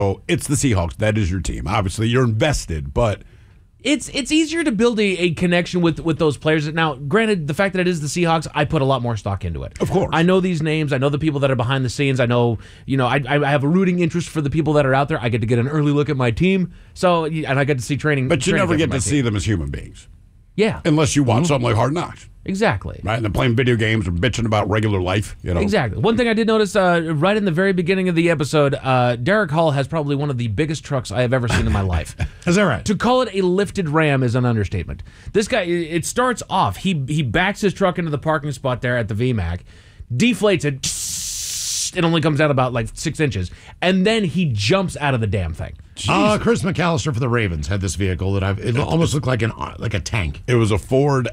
Oh, it's the Seahawks. That is your team. Obviously, you're invested, but It's easier to build a connection with those players. Now, granted, the fact that it is the Seahawks, I put a lot more stock into it. Of course. I know these names. I know the people that are behind the scenes. I know, I have a rooting interest for the people that are out there. I get to get an early look at my team. So, and I get to see training. But you never get to see see them as human beings. Yeah. Unless you watch something like Hard Knocks. Exactly. Right? And they're playing video games or bitching about regular life. Exactly. One thing I did notice right in the very beginning of the episode, Derek Hall has probably one of the biggest trucks I have ever seen in my life. Is that right? To call it a lifted Ram is an understatement. This guy, it starts off, he backs his truck into the parking spot there at the VMAC, deflates it, it only comes out about like 6 inches, and then he jumps out of the damn thing. Chris McAllister for the Ravens had this vehicle that it almost looked like a tank. It was a Ford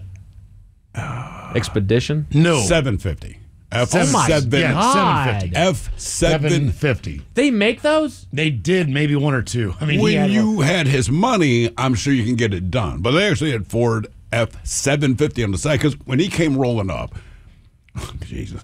Expedition? No. 750. F750. F750. F750. They make those? They did maybe one or two. I mean, When you had his money, I'm sure you can get it done. But they actually had Ford F750 on the side because when he came rolling up, Jesus,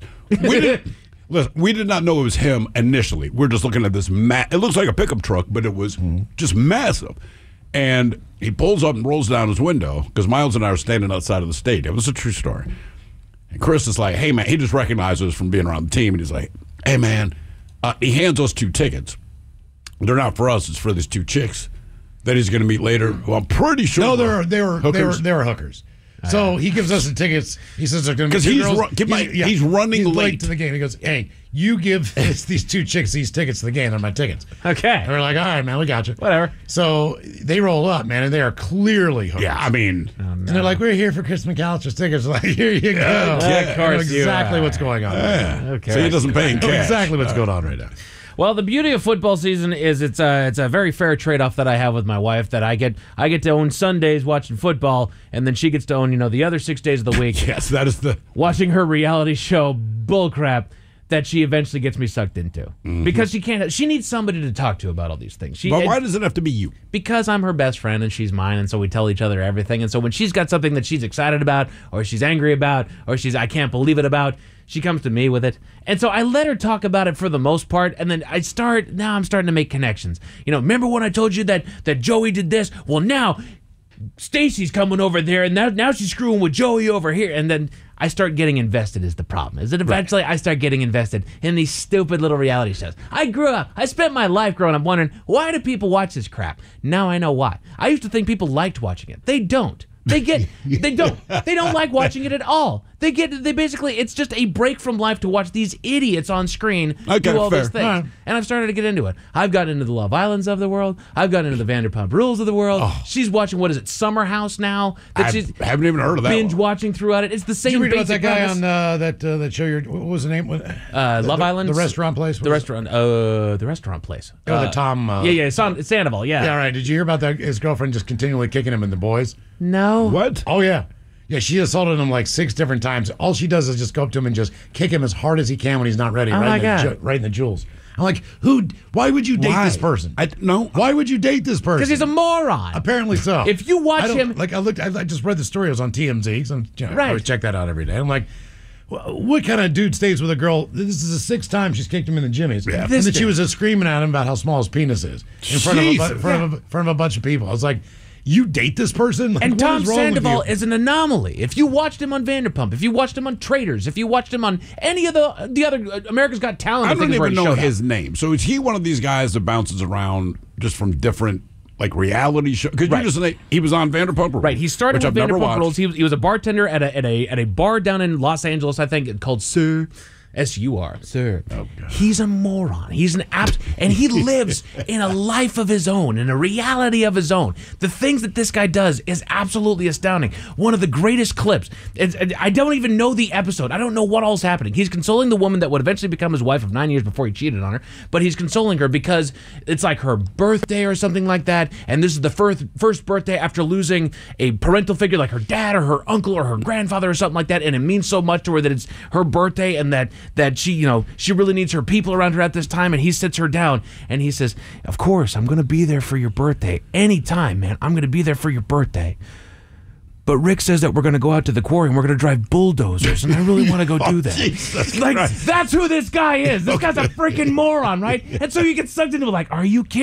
we did not know it was him initially. We're just looking at this. It looks like a pickup truck, but it was just massive. And he pulls up and rolls down his window because Miles and I are standing outside of the stadium. It was a true story. And Chris is like, hey, man, he just recognizes us from being around the team. And he's like, hey, man, he hands us 2 tickets. They're not for us. It's for these 2 chicks that he's going to meet later. Well, I'm pretty sure. No, they were hookers. So he gives us the tickets. He says they're going to be he's running late to the game. He goes, hey, you give these 2 chicks these tickets to the game. They're my tickets. Okay. And we're like, all right, man, we got you. Whatever. So they roll up, man, and they are clearly hookers. Yeah, I mean. And they're like, we're here for Chris McAllister's tickets. Like, here you go. Of course you exactly are. what's going on. Yeah. Okay. So he doesn't pay in cash. Exactly what's going on right now. Well, the beauty of football season is it's a very fair trade-off that I have with my wife, that I get to own Sundays watching football, and then she gets to own, the other 6 days of the week. Yes, that is watching her reality show bullcrap that she eventually gets me sucked into. Because she needs somebody to talk to about all these things. But why does it have to be you? Because I'm her best friend and she's mine, and so we tell each other everything. And so when she's got something that she's excited about, or she's angry about, or I can't believe it about, she comes to me with it. And so I let her talk about it for the most part, and then I'm starting to make connections. Remember when I told you that Joey did this? Well, now Stacy's coming over there, and now she's screwing with Joey over here. And then I start getting invested is the problem. Is that eventually I start getting invested in these stupid little reality shows. I spent my life growing up wondering, why do people watch this crap? Now I know why. I used to think people liked watching it. They don't. They don't like watching it at all. It's just a break from life to watch these idiots on screen do all these things. Right. And I've started to get into it. I've gotten into the Love Islands of the world. I've gotten into the Vanderpump Rules of the world. Oh. She's watching, Summer House now? I haven't even heard of that. Binge watching throughout it. It's the same. Did you read about that guy premise. on that show? What was the name? Love Island. The restaurant place. The restaurant place. Oh, the Tom. Sandoval. Yeah. Yeah, right. Did you hear about that? His girlfriend just continually kicking him in the boys. No. What? Oh yeah. Yeah, she assaulted him like 6 different times. All she does is just go up to him and just kick him as hard as he can when he's not ready. Oh right in the jewels. I'm like, why would you date this person? Why would you date this person? Because he's a moron. Apparently so. If you watch him, I just read the story. It was on TMZ. So right. I always check that out every day. I'm like, what kind of dude stays with a girl? This is the 6th time she's kicked him in the jimmies. Yeah. And then she was just screaming at him about how small his penis is in front of a bunch of people. I was like, you date this person? And Tom Sandoval is an anomaly. If you watched him on Vanderpump, if you watched him on Traitors, if you watched him on any of the other America's Got Talent, I don't even know his name. So is he one of these guys that bounces around just from different reality shows? Because you just say he was on Vanderpump Rules. Right. He started with Vanderpump Rules. He was a bartender at a bar down in Los Angeles, I think, called Sir. S-U-R, sir. Oh, he's a moron. He's and he lives in a life of his own, in a reality of his own. The things that this guy does is absolutely astounding. One of the greatest clips. I don't even know the episode. I don't know what all's happening. He's consoling the woman that would eventually become his wife of 9 years before he cheated on her, but he's consoling her because it's like her birthday or something like that, and this is the first birthday after losing a parental figure like her dad or her uncle or her grandfather or something like that, and it means so much to her that it's her birthday and that she really needs her people around her at this time. And he sits her down and he says, of course, I'm going to be there for your birthday anytime, man. I'm going to be there for your birthday. but Rick says that we're going to go out to the quarry and we're going to drive bulldozers, and I really want to go do that. Jesus Like, Christ. that's who this guy is. This guy's a freaking moron, right? And so you get sucked into it, like, are you kidding?